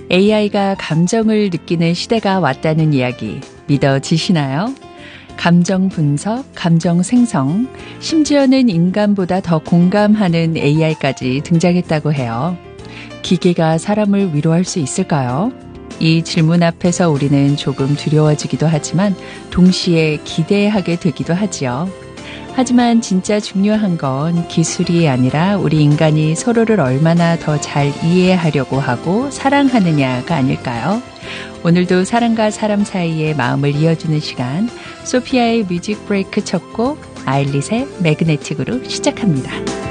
AI가 감정을 느끼는 시대가 왔다는 이야기 믿어지시나요? 감정 분석, 감정 생성, 심지어는 인간보다 더 공감하는 AI까지 등장했다고 해요. 기계가 사람을 위로할 수 있을까요? 이 질문 앞에서 우리는 조금 두려워지기도 하지만 동시에 기대하게 되기도 하지요. 하지만 진짜 중요한 건 기술이 아니라 우리 인간이 서로를 얼마나 더 잘 이해하려고 하고 사랑하느냐가 아닐까요? 오늘도 사람과 사람 사이의 마음을 이어주는 시간, 소피아의 뮤직 브레이크 첫 곡 아일릿의 매그네틱으로 시작합니다.